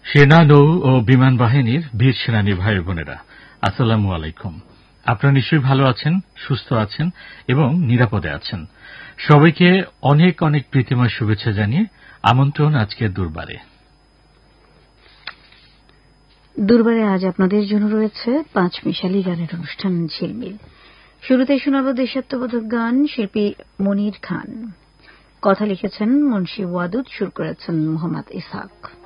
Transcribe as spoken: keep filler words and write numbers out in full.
সেনা নৌ ও বিমান বাহিনীর বীর সেনানী ভাই বোনেরা, আসসালামু আলাইকুম। আপনারা নিশ্চয়ই ভালো আছেন, সুস্থ আছেন এবং নিরাপদে আছেন। সবাইকে অনেক অনেক প্রীতিময় শুভেচ্ছা জানিয়ে আমন্ত্রণ আজকের দুর্বারে। দুর্বারে আজ আপনাদের জন্য রয়েছে পাঁচ মিশালি গানের অনুষ্ঠান ঝিলমিল। শুরুতে শোনাব দেশাত্মবোধক গান, শিল্পী মনির খান। কথা লিখেছেন মুন্সি ওয়াদুদ, সুর করেছেন মোহাম্মদ ইসহাক।